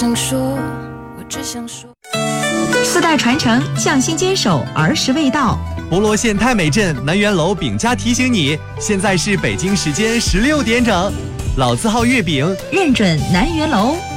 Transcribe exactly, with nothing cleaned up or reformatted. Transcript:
想说，我只想说。 四代传承，匠心坚守，儿时味道。 博罗县太美镇南园楼饼家提醒你，现在是北京时间十六点整，老字号月饼认准南园楼。